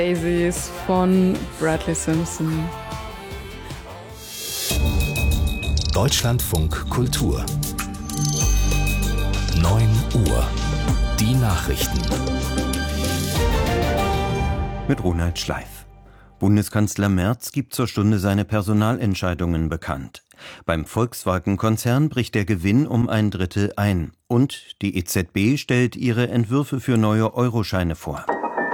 Daisies von Bradley Simpson. Deutschlandfunk Kultur 9 Uhr. Die Nachrichten. Mit Ronald Schleif. Bundeskanzler Merz gibt zur Stunde seine Personalentscheidungen bekannt. Beim Volkswagen-Konzern bricht der Gewinn um 1/3 ein. Und die EZB stellt ihre Entwürfe für neue Euroscheine vor.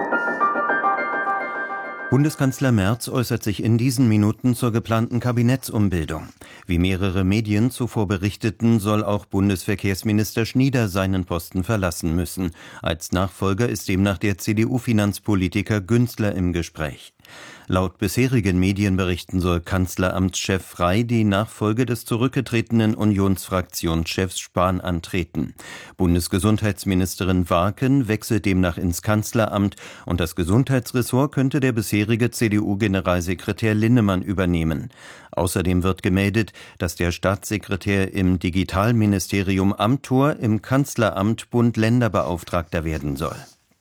Bundeskanzler Merz äußert sich in diesen Minuten zur geplanten Kabinettsumbildung. Wie mehrere Medien zuvor berichteten, soll auch Bundesverkehrsminister Schnieder seinen Posten verlassen müssen. Als Nachfolger ist demnach der CDU-Finanzpolitiker Günzler im Gespräch. Laut bisherigen Medienberichten soll Kanzleramtschef Frey die Nachfolge des zurückgetretenen Unionsfraktionschefs Spahn antreten. Bundesgesundheitsministerin Warken wechselt demnach ins Kanzleramt und das Gesundheitsressort könnte der bisherige CDU-Generalsekretär Linnemann übernehmen. Außerdem wird gemeldet, dass der Staatssekretär im Digitalministerium Amthor im Kanzleramt Bund-Länder-Beauftragter werden soll.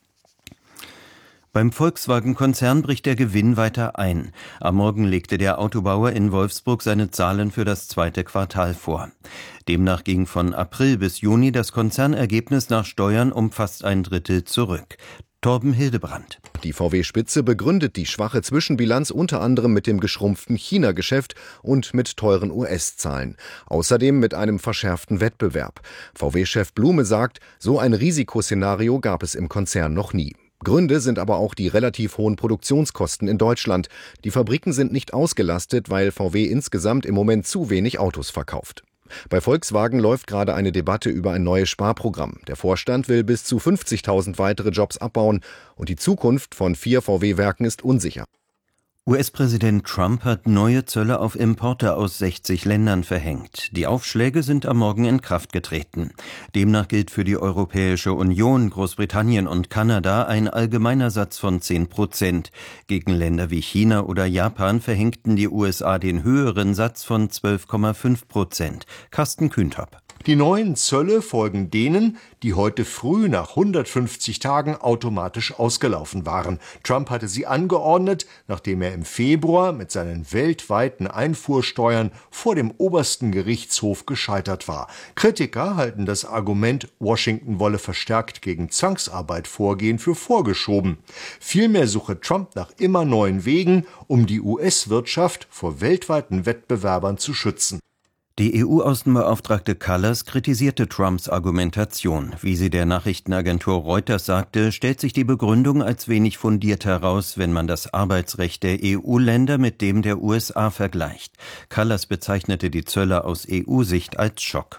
Beim Volkswagen-Konzern bricht der Gewinn weiter ein. Am Morgen legte der Autobauer in Wolfsburg seine Zahlen für das zweite Quartal vor. Demnach ging von April bis Juni das Konzernergebnis nach Steuern um fast 1/3 zurück. Torben Hildebrand. Die VW-Spitze begründet die schwache Zwischenbilanz unter anderem mit dem geschrumpften China-Geschäft und mit teuren US-Zahlen. Außerdem mit einem verschärften Wettbewerb. VW-Chef Blume sagt, so ein Risikoszenario gab es im Konzern noch nie. Gründe sind aber auch die relativ hohen Produktionskosten in Deutschland. Die Fabriken sind nicht ausgelastet, weil VW insgesamt im Moment zu wenig Autos verkauft. Bei Volkswagen läuft gerade eine Debatte über ein neues Sparprogramm. Der Vorstand will bis zu 50.000 weitere Jobs abbauen und die Zukunft von 4 VW-Werken ist unsicher. US-Präsident Trump hat neue Zölle auf Importe aus 60 Ländern verhängt. Die Aufschläge sind am Morgen in Kraft getreten. Demnach gilt für die Europäische Union, Großbritannien und Kanada ein allgemeiner Satz von 10%. Gegen Länder wie China oder Japan verhängten die USA den höheren Satz von 12,5%. Carsten Kühntop. Die neuen Zölle folgen denen, die heute früh nach 150 Tagen automatisch ausgelaufen waren. Trump hatte sie angeordnet, nachdem er im Februar mit seinen weltweiten Einfuhrsteuern vor dem obersten Gerichtshof gescheitert war. Kritiker halten das Argument, Washington wolle verstärkt gegen Zwangsarbeit vorgehen, für vorgeschoben. Vielmehr suche Trump nach immer neuen Wegen, um die US-Wirtschaft vor weltweiten Wettbewerbern zu schützen. Die EU-Außenbeauftragte Kallas kritisierte Trumps Argumentation. Wie sie der Nachrichtenagentur Reuters sagte, stellt sich die Begründung als wenig fundiert heraus, wenn man das Arbeitsrecht der EU-Länder mit dem der USA vergleicht. Kallas bezeichnete die Zölle aus EU-Sicht als Schock.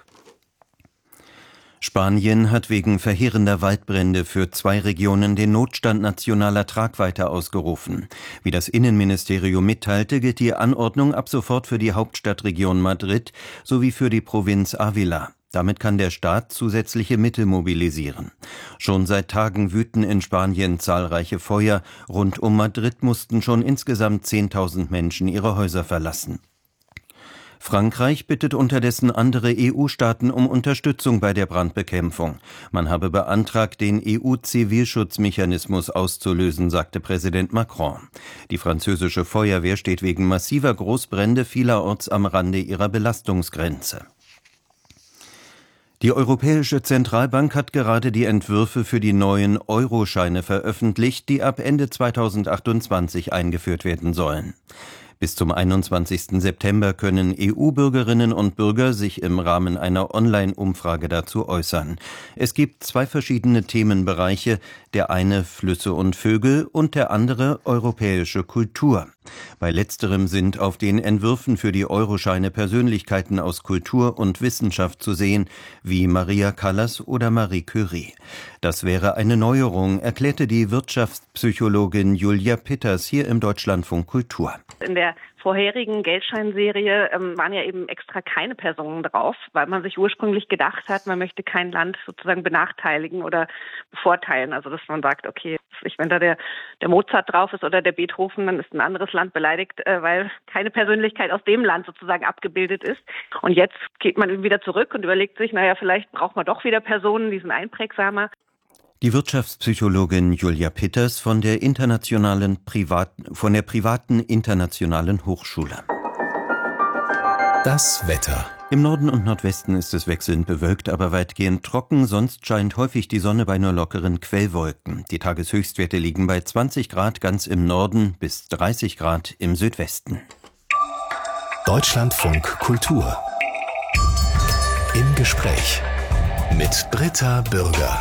Spanien hat wegen verheerender Waldbrände für 2 Regionen den Notstand nationaler Tragweite ausgerufen. Wie das Innenministerium mitteilte, gilt die Anordnung ab sofort für die Hauptstadtregion Madrid sowie für die Provinz Ávila. Damit kann der Staat zusätzliche Mittel mobilisieren. Schon seit Tagen wüten in Spanien zahlreiche Feuer. Rund um Madrid mussten schon insgesamt 10.000 Menschen ihre Häuser verlassen. Frankreich bittet unterdessen andere EU-Staaten um Unterstützung bei der Brandbekämpfung. Man habe beantragt, den EU-Zivilschutzmechanismus auszulösen, sagte Präsident Macron. Die französische Feuerwehr steht wegen massiver Großbrände vielerorts am Rande ihrer Belastungsgrenze. Die Europäische Zentralbank hat gerade die Entwürfe für die neuen Euroscheine veröffentlicht, die ab Ende 2028 eingeführt werden sollen. Bis zum 21. September können EU-Bürgerinnen und Bürger sich im Rahmen einer Online-Umfrage dazu äußern. Es gibt 2 verschiedene Themenbereiche, der eine Flüsse und Vögel und der andere europäische Kultur. Bei letzterem sind auf den Entwürfen für die Euroscheine Persönlichkeiten aus Kultur und Wissenschaft zu sehen, wie Maria Callas oder Marie Curie. Das wäre eine Neuerung, erklärte die Wirtschaftspsychologin Julia Pitters hier im Deutschlandfunk Kultur. In der vorherigen Geldscheinserie waren ja eben extra keine Personen drauf, weil man sich ursprünglich gedacht hat, man möchte kein Land sozusagen benachteiligen oder bevorteilen. Also dass man sagt, okay, wenn da der Mozart drauf ist oder der Beethoven, dann ist ein anderes Land beleidigt, weil keine Persönlichkeit aus dem Land sozusagen abgebildet ist. Und jetzt geht man wieder zurück und überlegt sich, naja, vielleicht braucht man doch wieder Personen, die sind einprägsamer. Die Wirtschaftspsychologin Julia Pitters von der privaten internationalen Hochschule. Das Wetter. Im Norden und Nordwesten ist es wechselnd bewölkt, aber weitgehend trocken. Sonst scheint häufig die Sonne bei nur lockeren Quellwolken. Die Tageshöchstwerte liegen bei 20 Grad ganz im Norden bis 30 Grad im Südwesten. Deutschlandfunk Kultur. Im Gespräch mit Britta Bürger.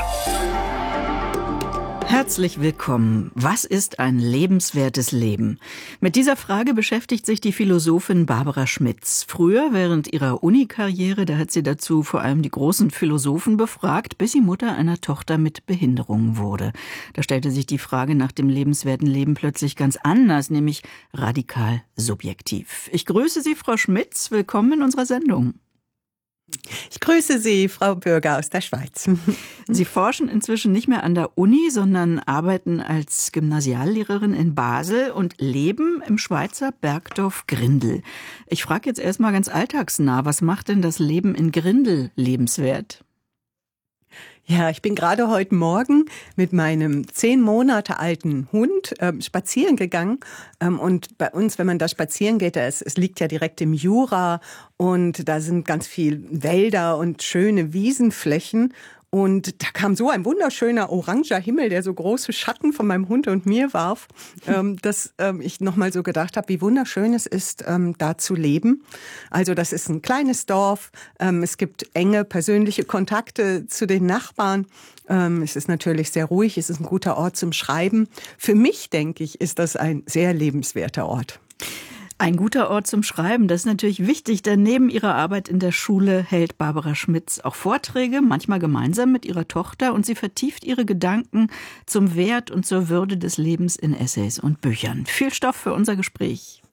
Herzlich willkommen. Was ist ein lebenswertes Leben? Mit dieser Frage beschäftigt sich die Philosophin Barbara Schmitz. Früher, während ihrer Uni-Karriere, da hat sie dazu vor allem die großen Philosophen befragt, bis sie Mutter einer Tochter mit Behinderung wurde. Da stellte sich die Frage nach dem lebenswerten Leben plötzlich ganz anders, nämlich radikal subjektiv. Ich grüße Sie, Frau Schmitz. Willkommen in unserer Sendung. Ich grüße Sie, Frau Bürger aus der Schweiz. Sie forschen inzwischen nicht mehr an der Uni, sondern arbeiten als Gymnasiallehrerin in Basel und leben im Schweizer Bergdorf Grindel. Ich frage jetzt erstmal ganz alltagsnah, was macht denn das Leben in Grindel lebenswert? Ja, ich bin gerade heute Morgen mit meinem 10 Monate alten Hund spazieren gegangen. Und bei uns, wenn man da spazieren geht, es liegt ja direkt im Jura und da sind ganz viel Wälder und schöne Wiesenflächen. Und da kam so ein wunderschöner oranger Himmel, der so große Schatten von meinem Hund und mir warf, dass ich nochmal so gedacht habe, wie wunderschön es ist, da zu leben. Also das ist ein kleines Dorf, es gibt enge persönliche Kontakte zu den Nachbarn. Es ist natürlich sehr ruhig, es ist ein guter Ort zum Schreiben. Für mich, denke ich, ist das ein sehr lebenswerter Ort. Ein guter Ort zum Schreiben, das ist natürlich wichtig, denn neben ihrer Arbeit in der Schule hält Barbara Schmitz auch Vorträge, manchmal gemeinsam mit ihrer Tochter, und sie vertieft ihre Gedanken zum Wert und zur Würde des Lebens in Essays und Büchern. Viel Stoff für unser Gespräch.